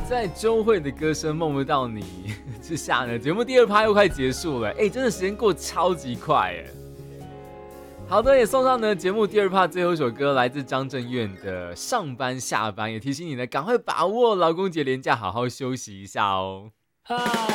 在周蕙的歌声梦不到你之下呢，节目第2趴又快结束了，真的时间过超级快耶。好的，也送上呢节目第2趴最后一首歌，来自张震岳的《上班下班》，也提醒你呢，赶快把握劳工节连假，好好休息一下哦。